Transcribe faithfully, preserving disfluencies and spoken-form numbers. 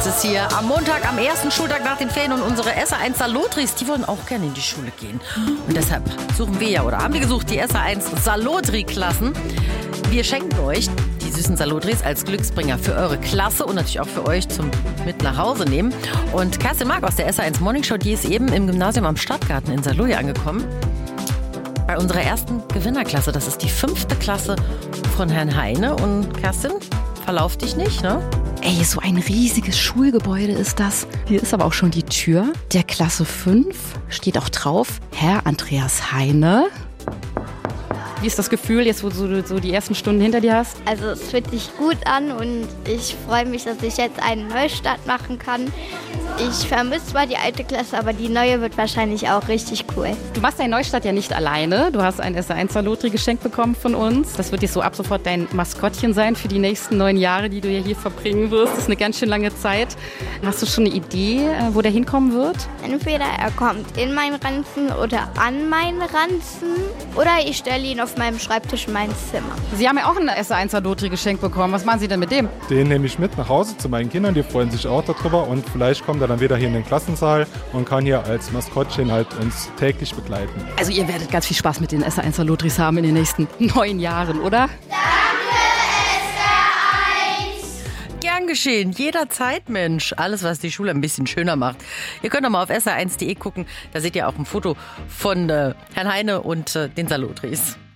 eins ist hier am Montag, am ersten Schultag nach den Ferien und unsere S A eins Salotris, die wollen auch gerne in die Schule gehen. Und deshalb suchen wir ja oder haben wir gesucht die S A eins Salotri-Klassen. Wir schenken euch die süßen Salotris als Glücksbringer für eure Klasse und natürlich auch für euch zum mit nach Hause nehmen. Und Kerstin Mark aus der S A eins Morning Show, die ist eben im Gymnasium am Stadtgarten in Saarlouis angekommen. Bei unserer ersten Gewinnerklasse, das ist die fünfte Klasse von Herrn Heine. Und Kerstin, verlauf dich nicht, ne? Ey, so ein riesiges Schulgebäude ist das. Hier ist aber auch schon die Tür der Klasse fünf. Steht auch drauf, Herr Andreas Heine. Wie ist das Gefühl, jetzt wo du so die ersten Stunden hinter dir hast? Also es fühlt sich gut an und ich freue mich, dass ich jetzt einen Neustart machen kann. Ich vermisse zwar die alte Klasse, aber die neue wird wahrscheinlich auch richtig cool. Du machst deinen Neustart ja nicht alleine. Du hast ein S A eins Salotri geschenkt bekommen von uns. Das wird jetzt so ab sofort dein Maskottchen sein für die nächsten neun Jahre, die du ja hier verbringen wirst. Das ist eine ganz schön lange Zeit. Hast du schon eine Idee, wo der hinkommen wird? Entweder er kommt in meinen Ranzen oder an meinen Ranzen oder ich stelle ihn auf meinem Schreibtisch in mein Zimmer. Sie haben ja auch ein S A eins Salotri geschenkt bekommen. Was machen Sie denn mit dem? Den nehme ich mit nach Hause zu meinen Kindern. Die freuen sich auch darüber und vielleicht kommt er dann wieder hier in den Klassensaal und kann hier als Maskottchen halt uns täglich begleiten. Also ihr werdet ganz viel Spaß mit den S A eins Salotris haben in den nächsten neun Jahren, oder? Danke, S A eins! Gern geschehen, jederzeit, Mensch. Alles, was die Schule ein bisschen schöner macht. Ihr könnt doch mal auf S A eins punkt de gucken, da seht ihr auch ein Foto von äh, Herrn Heine und äh, den Salotris.